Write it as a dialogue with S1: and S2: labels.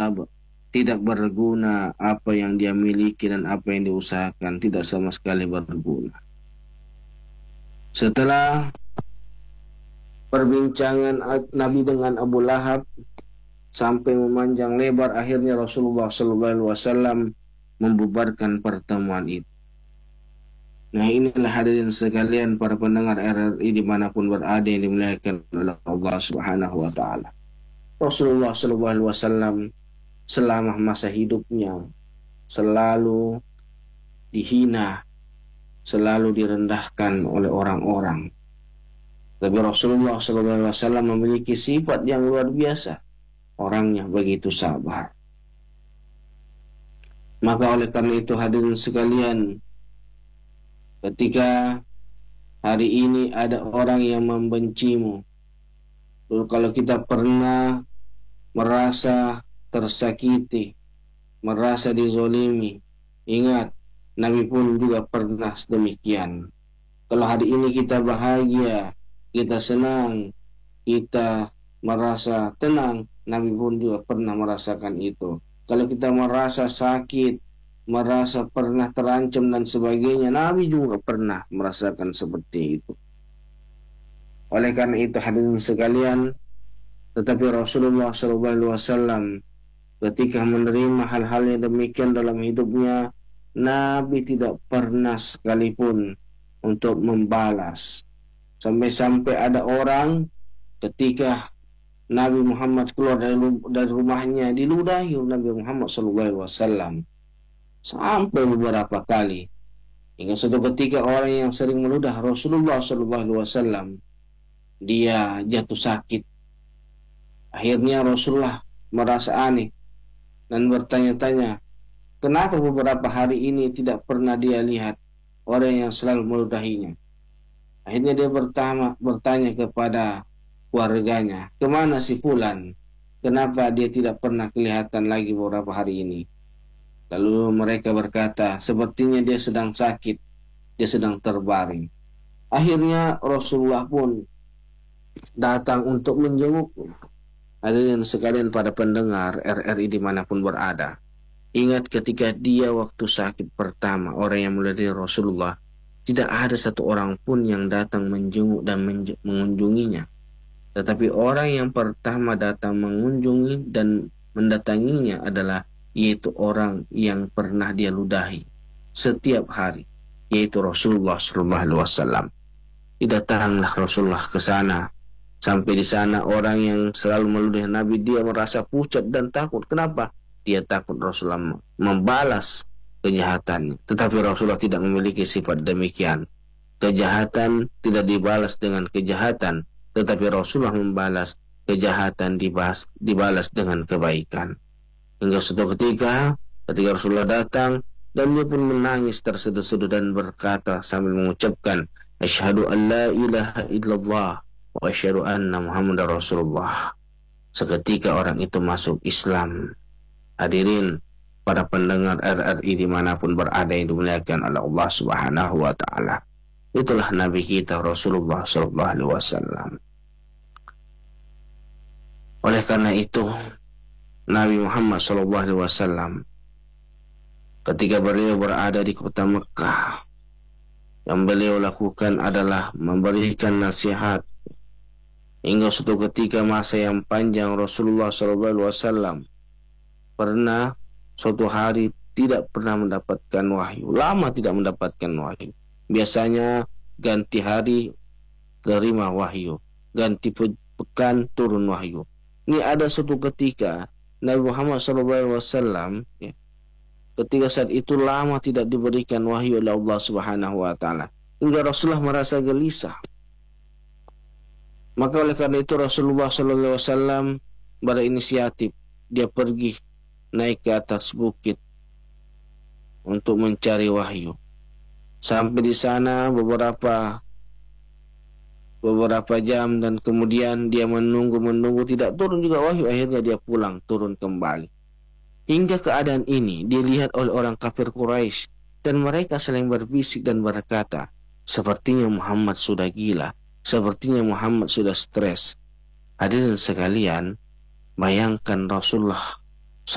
S1: tidak berguna apa yang dia miliki dan apa yang diusahakan, tidak sama sekali berguna. Setelah perbincangan Nabi dengan Abu Lahab sampai memanjang lebar, akhirnya Rasulullah SAW membubarkan pertemuan itu. Nah, inilah hadirin sekalian para pendengar RRI dimanapun berada yang dimuliakan oleh Allah Subhanahu wa Ta'ala. Rasulullah SAW selama masa hidupnya selalu dihina, selalu direndahkan oleh orang-orang. Tapi Rasulullah SAW memiliki sifat yang luar biasa. Orangnya begitu sabar. Maka oleh karena itu hadirin sekalian, ketika hari ini ada orang yang membencimu, lalu kalau kita pernah merasa tersakiti, merasa dizolimi, ingat, Nabi pun juga pernah demikian. Kalau hari ini kita bahagia, kita senang, kita merasa tenang, Nabi pun juga pernah merasakan itu. Kalau kita merasa sakit, merasa pernah terancam dan sebagainya, Nabi juga pernah merasakan seperti itu. Oleh karena itu hadirin sekalian, tetapi Rasulullah SAW ketika menerima hal-hal yang demikian dalam hidupnya, Nabi tidak pernah sekalipun untuk membalas. Sampai-sampai ada orang ketika Nabi Muhammad keluar dari rumahnya, diludahi Nabi Muhammad SAW sampai beberapa kali. Hingga suatu ketika orang yang sering meludah Rasulullah SAW, dia jatuh sakit. Akhirnya Rasulullah merasa aneh dan bertanya-tanya, kenapa beberapa hari ini tidak pernah dia lihat orang yang selalu meludahinya. Akhirnya dia bertanya kepada keluarganya, kemana si Fulan? Kenapa dia tidak pernah kelihatan lagi beberapa hari ini? Lalu mereka berkata, sepertinya dia sedang sakit, dia sedang terbaring. Akhirnya Rasulullah pun datang untuk menjenguknya. Hadirin sekalian pada pendengar RRI dimanapun berada, ingat ketika dia waktu sakit pertama, orang yang meludahi Rasulullah, tidak ada satu orang pun yang datang menjenguk dan mengunjunginya. Tetapi orang yang pertama datang mengunjungi dan mendatanginya adalah yaitu orang yang pernah dia ludahi setiap hari, yaitu Rasulullah SAW. Datanglah Rasulullah ke sana. Sampai di sana orang yang selalu meludahi Nabi, dia merasa pucat dan takut. Kenapa? Dia takut Rasulullah membalas kejahatannya. Tetapi Rasulullah tidak memiliki sifat demikian. Kejahatan tidak dibalas dengan kejahatan, tetapi Rasulullah membalas kejahatan dibalas dengan kebaikan. Hingga suatu ketika Rasulullah datang dan dia pun menangis terseduh-seduh dan berkata sambil mengucapkan, Asyhadu an la ilaha illallah wa asyhadu anna Muhammadar Rasulullah. Seketika orang itu masuk Islam. Hadirin para pendengar RRI dimanapun berada yang dimuliakan oleh Allah Subhanahu wa Ta'ala, itulah Nabi kita Rasulullah SAW. Oleh karena itu Nabi Muhammad SAW ketika beliau berada di kota Mekah, yang beliau lakukan adalah memberikan nasihat. Hingga suatu ketika masa yang panjang Rasulullah SAW pernah suatu hari tidak pernah mendapatkan wahyu, lama tidak mendapatkan wahyu. Biasanya ganti hari terima wahyu, ganti pekan turun wahyu. Ini ada suatu ketika Nabi Muhammad SAW ketika saat itu lama tidak diberikan wahyu oleh Allah Subhanahu wa Ta'ala, hingga Rasulullah merasa gelisah. Maka oleh karena itu Rasulullah SAW berinisiatif, dia pergi naik ke atas bukit untuk mencari wahyu. Sampai di sana beberapa jam dan kemudian dia menunggu tidak turun juga wahyu. Akhirnya dia pulang, turun kembali. Hingga keadaan ini dilihat oleh orang kafir Quraisy dan mereka saling berbisik dan berkata, sepertinya Muhammad sudah gila, sepertinya Muhammad sudah stres. Hadirin sekalian, bayangkan Rasulullah